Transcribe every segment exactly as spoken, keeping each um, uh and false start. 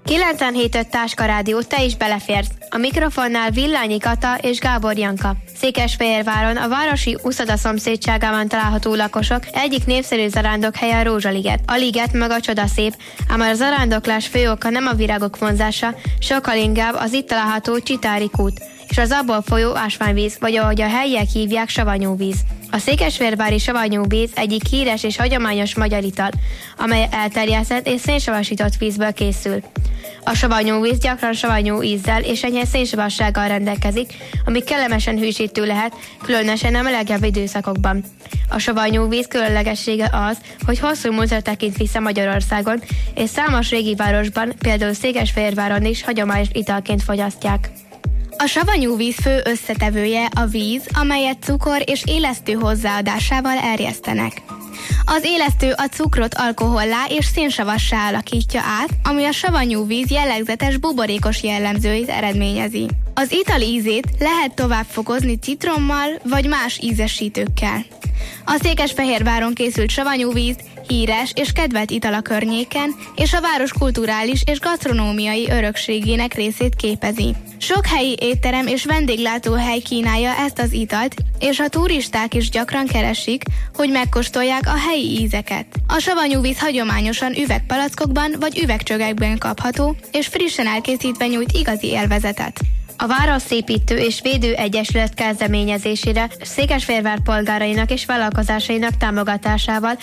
kilencvenhét öt Táska Rádió, te is beleférsz. A mikrofonnál Villányi Kata és Gábor Janka. Székesfehérváron a városi uszoda szomszédságában található lakosok egyik népszerű zarándokhelye a Rózsaliget. A liget maga csodaszép, ám a zarándoklás fő oka nem a virágok vonzása, sokkal inkább az itt található Csitári kút és az abból folyó ásványvíz, vagy ahogy a helyiek hívják, savanyúvíz. A székesfehérvári savanyúvíz egyik híres és hagyományos magyar ital, amely elterjesztett és szénsavasított vízből készül. A savanyúvíz gyakran savanyú ízzel és enyhe szénsavassággal rendelkezik, ami kellemesen hűsítő lehet, különösen a melegebb időszakokban. A savanyúvíz különlegessége az, hogy hosszú múltra tekint vissza Magyarországon, és számos régi városban, például Székesfehérváron is hagyományos italként fogyasztják. A savanyúvíz fő összetevője a víz, amelyet cukor és élesztő hozzáadásával erjesztenek. Az élesztő a cukrot alkohollá és szénsavassá alakítja át, ami a savanyúvíz jellegzetes buborékos jellemzőit eredményezi. Az ital ízét lehet tovább fokozni citrommal vagy más ízesítőkkel. A Székesfehérváron készült savanyúvíz híres és kedvelt ital a környéken, és a város kulturális és gasztronómiai örökségének részét képezi. Sok helyi étterem és vendéglátóhely kínálja ezt az italt, és a turisták is gyakran keresik, hogy megkóstolják a helyi ízeket. A savanyúvíz hagyományosan üvegpalackokban vagy üvegcsögekben kapható, és frissen elkészítve nyújt igazi élvezetet. A Városszépítő és Védő Egyesület kezdeményezésére Székesfehérvár polgárainak és vállalkozásainak támogatásával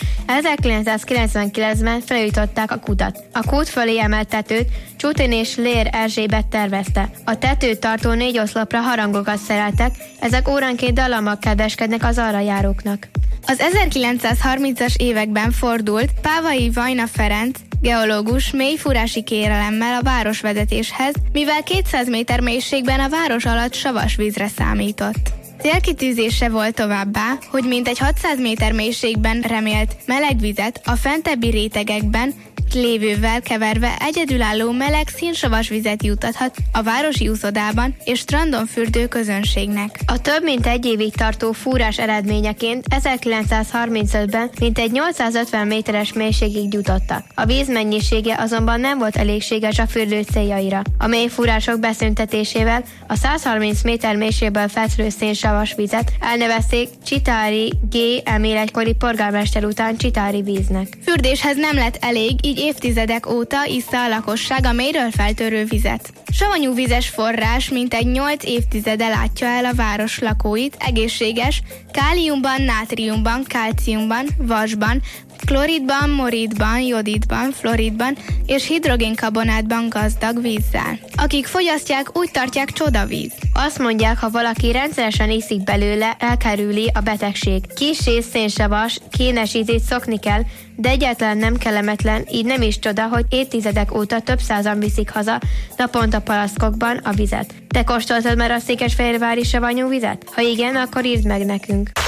ezerkilencszázkilencvenkilencben felújították a kutat. A kút fölé emelt tetőt Csutin és Lér Erzsébet tervezte. A tetőt tartó négy oszlopra harangokat szereltek, ezek óránként dallammal kedveskednek az arra járóknak. Az ezerkilencszázharmincas években fordult Pávai Vajna Ferenc geológus mélyfúrási kérelemmel a városvezetéshez, mivel kétszáz méter mélységben a város alatt savas vízre számított. Célkitűzése volt továbbá, hogy mintegy hatszáz méter mélységben remélt meleg vizet a fentebbi rétegekben lévővel keverve egyedülálló meleg színsavas vizet juttathat a városi úszodában és strandon fürdő közönségnek. A több mint egy évig tartó fúrás eredményeként ezerkilencszázharmincötben mintegy nyolcszázötven méteres mélységig jutottak. A víz mennyisége azonban nem volt elégséges a fürdő céljaira. A mélyfúrások beszüntetésével a száz harminc méter mélységből felszülő szénsavas vizet elnevezték Csitári G. Emil egykori polgármester után Csitári víznek. Fürdéshez nem lett elég, így évtizedek óta issza a lakosság a mélyről feltörő vizet. Savanyúvizes forrás mintegy nyolc évtizede látja el a város lakóit egészséges, káliumban, nátriumban, kálciumban, vasban, kloridban, moridban, jodidban, fluoridban és hidrogénkarbonátban gazdag vízzel. Akik fogyasztják, úgy tartják csodavíz. Azt mondják, ha valaki rendszeresen iszik belőle, elkerüli a betegség. Kis és szénsavas, kénes ízét szokni kell, de egyáltalán nem kellemetlen, így nem is csoda, hogy évtizedek óta több százan viszik haza naponta palaszkokban a vizet. Te kóstoltad már a székesfehérvári savanyúvizet? Ha igen, akkor írd meg nekünk.